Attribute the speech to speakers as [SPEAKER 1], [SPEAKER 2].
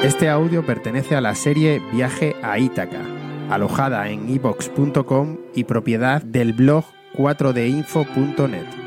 [SPEAKER 1] Este audio pertenece a la serie Viaje a Ítaca, alojada en iVoox.com y propiedad del blog 4dinfo.net.